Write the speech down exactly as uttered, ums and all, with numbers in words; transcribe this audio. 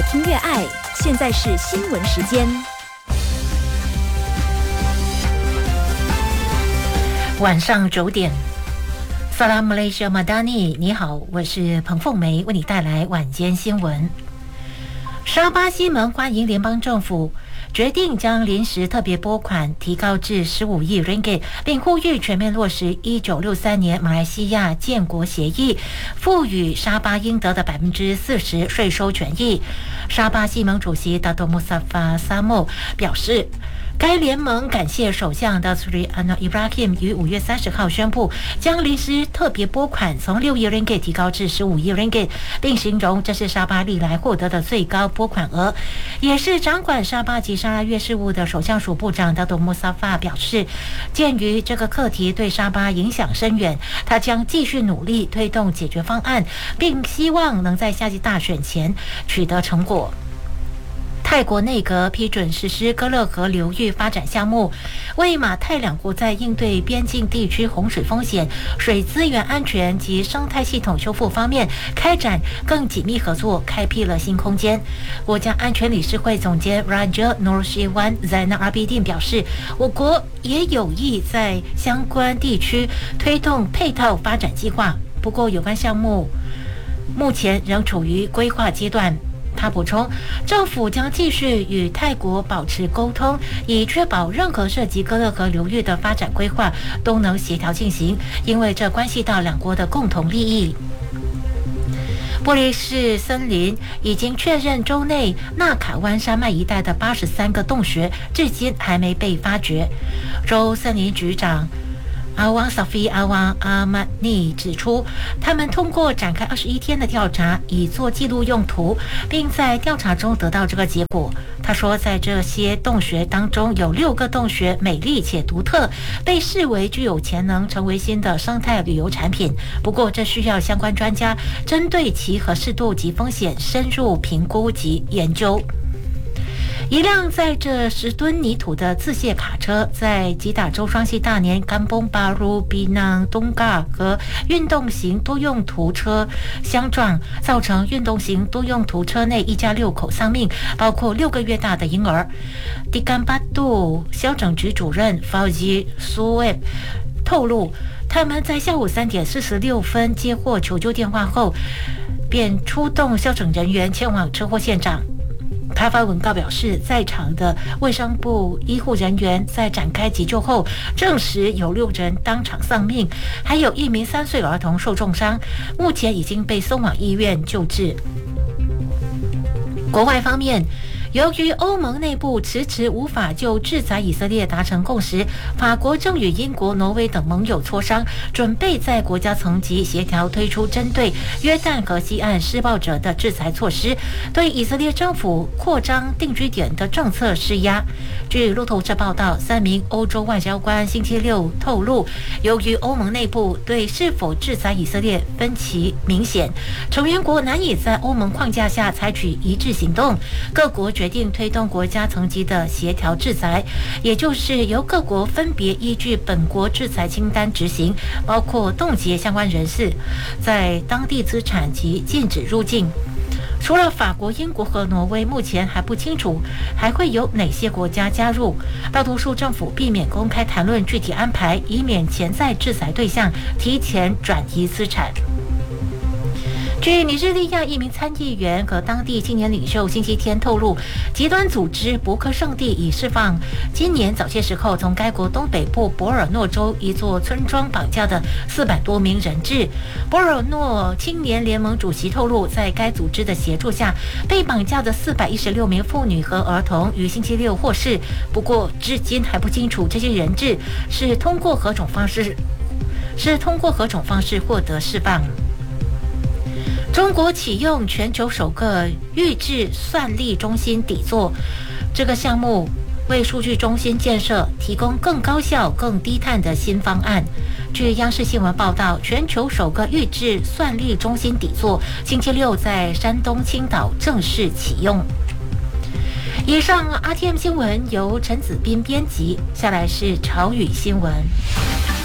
听越爱，现在是新闻时间。 晚上九点，萨拉姆雷西马达尼，你好，我是彭凤梅，为你带来晚间新闻。沙巴西门欢迎联邦政府决定将临时特别拨款提高至十五亿 ringgit， 并呼吁全面落实一九六三年马来西亚建国协议，赋予沙巴应得的百分之四十税收权益。沙巴西盟主席达多穆萨法萨莫表示，该联盟感谢首相达苏里安诺伊布拉希姆于五月三十号宣布将临时特别拨款从六亿 ringgit 提高至十五亿 ringgit， 并形容这是沙巴历来获得的最高拨款额，也是掌管沙巴及沙拉越事务的首相署部长达多穆萨法表示，鉴于这个课题对沙巴影响深远，他将继续努力推动解决方案，并希望能在夏季大选前取得成果。泰国内阁批准实施哥勒河流域发展项目，为马泰两国在应对边境地区洪水风险、水资源安全及生态系统修复方面开展更紧密合作开辟了新空间。国家安全理事会总监 Raja Nursiwan Zainal Abidin 表示，我国也有意在相关地区推动配套发展计划，不过有关项目目前仍处于规划阶段。他补充，政府将继续与泰国保持沟通，以确保任何涉及哥勒河流域的发展规划都能协调进行，因为这关系到两国的共同利益。玻璃市森林已经确认州内纳卡湾山脉一带的八十三个洞穴至今还没被发掘。州森林局长阿旺萨菲阿旺阿曼尼指出，他们通过展开二十一天的调查，以做记录用途，并在调查中得到这个结果。他说，在这些洞穴当中，有六个洞穴美丽且独特，被视为具有潜能成为新的生态旅游产品。不过，这需要相关专家针对其合适度及风险深入评估及研究。一辆载着十吨泥土的自卸卡车在吉打州双溪大年甘崩巴鲁比囊东嘎和运动型多用途车相撞，造成运动型多用途车内一家六口丧命，包括六个月大的婴儿。迪甘巴杜消整局主任 Fauzi Sueb 透露，他们在下午三点四十六分接获求救电话后，便出动消整人员前往车祸现场。他发文告表示，在场的卫生部医护人员在展开急救后，证实有六人当场丧命，还有一名三岁儿童受重伤，目前已经被送往医院救治。国外方面，由于欧盟内部迟迟无法就制裁以色列达成共识，法国正与英国、挪威等盟友磋商，准备在国家层级协调推出针对约旦河西岸施暴者的制裁措施，对以色列政府扩张定居点的政策施压。据路透社报道，三名欧洲外交官星期六透露，由于欧盟内部对是否制裁以色列分歧明显，成员国难以在欧盟框架下采取一致行动，各国决定推动国家层级的协调制裁，也就是由各国分别依据本国制裁清单执行，包括冻结相关人士在当地资产及禁止入境。除了法国、英国和挪威，目前还不清楚还会有哪些国家加入。大多数政府避免公开谈论具体安排，以免潜在制裁对象提前转移资产。据尼日利亚一名参议员和当地青年领袖星期天透露，极端组织博克圣地已释放今年早些时候从该国东北部博尔诺州一座村庄绑架的四百多名人质。博尔诺青年联盟主席透露，在该组织的协助下，被绑架的四百一十六名妇女和儿童于星期六获释。不过，至今还不清楚这些人质是通过何种方式是通过何种方式获得释放。中国启用全球首个预制算力中心底座，这个项目为数据中心建设提供更高效、更低碳的新方案。据央视新闻报道，全球首个预制算力中心底座星期六在山东青岛正式启用。以上 R T M 新闻由陈子斌编辑，下来是潮语新闻。